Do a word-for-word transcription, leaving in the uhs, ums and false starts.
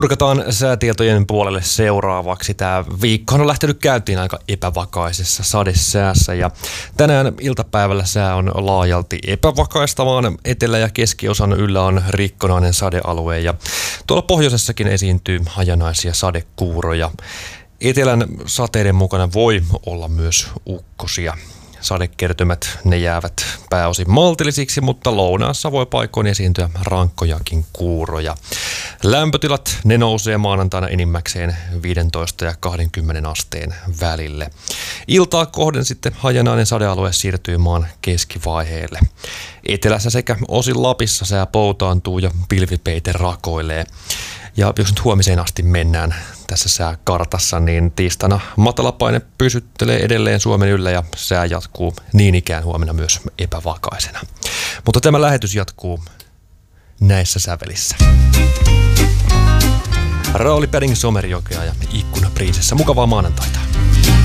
Kurkataan säätietojen puolelle seuraavaksi. Tämä viikko on lähtenyt käyntiin aika epävakaisessa sadesäässä ja tänään iltapäivällä sää on laajalti epävakaista, vaan etelä- ja keskiosan yllä on rikkonainen sadealue ja tuolla pohjoisessakin esiintyy hajanaisia sadekuuroja. Etelän sateiden mukana voi olla myös ukkosia. Sadekertymät ne jäävät pääosin maltillisiksi, mutta lounaassa voi paikoin esiintyä rankkojakin kuuroja. Lämpötilat ne nousee maanantaina enimmäkseen viisitoista ja kaksikymmentä asteen välille. Iltaa kohden sitten hajanainen sadealue siirtyy maan keskivaiheelle. Etelässä sekä osin Lapissa sää poutaantuu ja pilvipeite rakoilee. Ja jos nyt huomiseen asti mennään tässä sääkartassa, niin tiistaina matalapaine pysyttelee edelleen Suomen yllä ja sää jatkuu niin ikään huomenna myös epävakaisena. Mutta tämä lähetys jatkuu näissä sävelissä. Rauli Päring Somerjokea ja Ikkuna Priisessä. Mukavaa maanantaita.